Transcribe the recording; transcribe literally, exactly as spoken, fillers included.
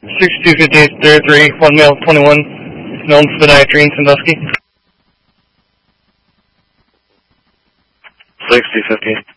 sixty-two fifty-eight, zero three, one male, twenty-one, known phenidrine, Sandusky. sixty fifty-eight.